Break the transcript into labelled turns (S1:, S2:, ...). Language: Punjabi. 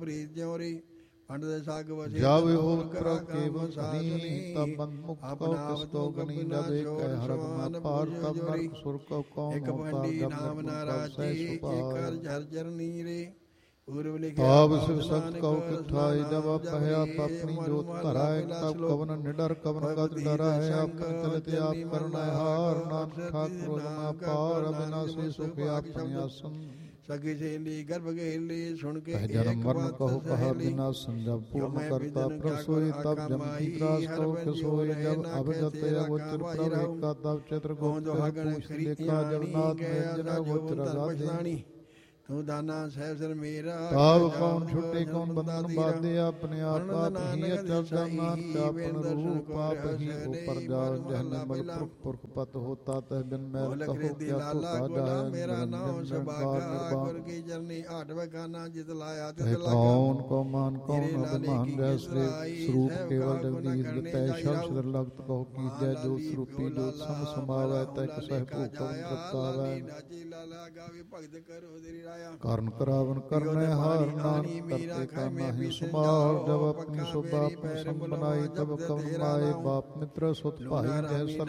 S1: ਪ੍ਰੀਤ ਜਿਉਰੀ ਪੰਡਤ ਸਾਗ ਵਸੇ
S2: ਜਾਵੇ ਹੋ ਪ੍ਰਭ ਕੇਵਲ ਸਨੀ ਤਬ ਬੰਦ ਮੁਕਤ ਕਉ ਕਿਸ ਕੋ ਗਨੀ ਜਬ ਏਕ ਹਰਗੁਣ ਪਾਰ ਤਬ ਨਰਕ ਸੁਰ ਕਉ ਕੌਣ
S1: ਇੱਕ ਪੰਡੀ ਨਾਮ ਨਾਰਾਜੀ ਇੱਕ ਕਰ ਜਰ ਜਰਨੀ ਰੇ ਪੂਰਵ ਲਿਖਿਆ
S2: ਤਾਬ ਸਿਵ ਸਤ ਕਉ ਕਿਠਾਈ ਜਬ ਪਹਿਆ ਪਪਨੀ ਜੋਤ ਧਰਾਇ ਤਬ ਕਵਨ ਨਿਡਰ ਕਵਨ ਗਤ ਡਰਾਇ ਆਪਨ ਚਲਤ ਆਪ ਕਰਨਾ ਹਾਰ ਨਾਨਕ ਠਾਕੁਰ ਜਮਾ ਪਾਰ ਅਬਿਨਾਸੀ ਸੁਖ ਆਪਨ ਆਸਨ
S1: ਸਗੀ ਸੇਲੀ ਗਰਭ ਗੇਲੀ ਸੁਣ ਕੇ
S2: ਜਨਮ ਮਰਨ ਕਹੋ ਕਹਾ ਬਿਨਾ ਸੰਜਮ ਪੂਰਨ ਕਰਤਾ ਪ੍ਰਸੋਈ ਤਬ ਜਮ ਕੀ ਤਰਾਸ ਕਉ ਕਸੋਈ ਜਬ ਅਭਜਤ ਅਗੋਚਰ ਪ੍ਰਭ ਏਕਾ ਤਬ ਚਿਤ੍ਰ ਗੋਪਤ ਪੂਛ ਲੇਖਾ ਜਗਨਾਥ ਨਿਰੰਜਨ ਅਗੋਚਰ ਰਾਧੇ ਤੂੰ ਦਾਨਾ ਸਹਿਸਰ ਮੇਰਾ ਤਾਵ ਕੌਣ ਛੁੱਟੇ ਕੌਣ ਬੰਧਨ ਬਾਧੇ ਆਪਣੇ ਆਪ ਆਪ ਹੀ ਅਚਲ ਦਾ ਮਾਨ ਆਪਨ ਰੂਪ ਆਪ ਹੀ ਉਪਰ ਜਾਓ ਜਹਨ ਮਲ ਪੁਰਖ ਪਤ ਹੋਤਾ ਤਹ ਬਿਨ ਮੈਲ ਕਹੋ ਕਿਆ ਧੋਤਾ ਜਾਏ
S1: ਮੇਰਾ ਨਾਮ ਸੁਭਾਗਾ ਗੁਰ ਕੀ ਚਰਨੀ ਆਠ ਵਖਾਨਾ ਜਿਤ ਲਾਇਆ ਤਿਤ ਲਾਗਾ
S2: ਕੌਣ ਕੋ ਮਾਨ ਕੌਣ ਅਭਿਮਾਨ ਜੈ ਸਰੂਪ ਕੇਵਲ ਜਗਦੀਸ਼ ਜਿਤੈ ਸ਼ਬਦ ਲਗਤ ਕਹੋ ਕੀਜੈ ਜੋ ਸਰੂਪੀ ਜੋ ਸਮ ਸਮਾਵੈ ਤੈ ਕਸਹਿ ਭੂਪਮ ਸਤਾਵੈ
S1: ਨਾਚੀ ਲਾਲਾ ਗਾਵੇ ਭਗਤ ਕਰੋ ਤੇਰੀ ਰਾਇਆ
S2: ਕਰਨ ਕਰਾਵਨ ਕਰਨੈ ਹਾਰ ਨਾਨਕ ਕਰਤੇ ਕਾ ਨਾਹੀ ਸੁਮਾਰ ਜਬ ਆਪਣੀ ਸੁਭਾ ਆਪਣੀ ਸੰਗ ਬਨਾਈ ਤਬ ਕਵਨ ਮਾਏ ਬਾਪ ਮਿੱਤਰ ਸੁਤ ਭਾਈ ਜੈ ਸਤ